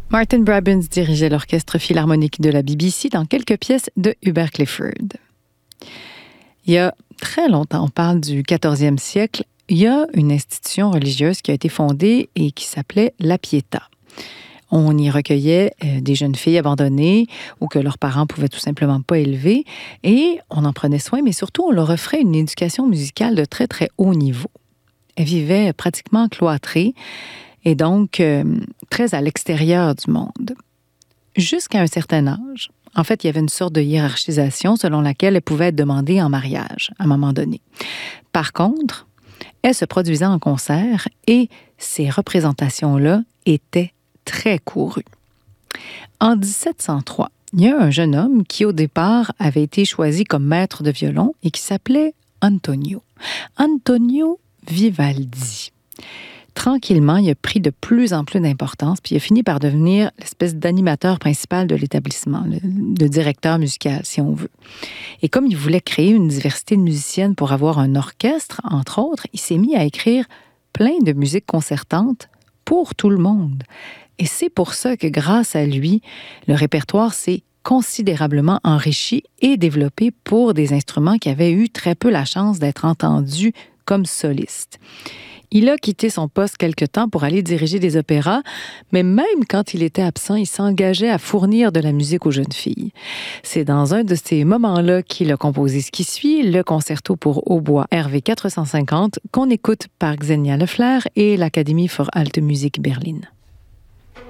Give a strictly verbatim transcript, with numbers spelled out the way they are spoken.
Martin Brabants dirigeait l'orchestre philharmonique de la B B C dans quelques pièces de Hubert Clifford. Il y a très longtemps, on parle du quatorzième siècle, il y a une institution religieuse qui a été fondée et qui s'appelait la Pietà. On y recueillait euh, des jeunes filles abandonnées ou que leurs parents pouvaient tout simplement pas élever et on en prenait soin, mais surtout on leur offrait une éducation musicale de très très haut niveau. Elles vivaient pratiquement cloîtrées et donc euh, très à l'extérieur du monde. Jusqu'à un certain âge, en fait, il y avait une sorte de hiérarchisation selon laquelle elles pouvaient être demandées en mariage à un moment donné. Par contre, elles se produisaient en concert et ces représentations-là étaient très courues. En dix-sept cent trois, il y a un jeune homme qui, au départ, avait été choisi comme maître de violon et qui s'appelait Antonio. Antonio Vivaldi. Tranquillement, il a pris de plus en plus d'importance, puis il a fini par devenir l'espèce d'animateur principal de l'établissement, le, le directeur musical, si on veut. Et comme il voulait créer une diversité de musiciennes pour avoir un orchestre, entre autres, il s'est mis à écrire plein de musique concertante pour tout le monde. Et c'est pour ça que, grâce à lui, le répertoire s'est considérablement enrichi et développé pour des instruments qui avaient eu très peu la chance d'être entendus comme solistes. Il a quitté son poste quelque temps pour aller diriger des opéras, mais même quand il était absent, il s'engageait à fournir de la musique aux jeunes filles. C'est dans un de ces moments-là qu'il a composé ce qui suit, le concerto pour hautbois R V quatre cent cinquante, qu'on écoute par Xenia Lefler et l'Académie für Alte Musik Berlin.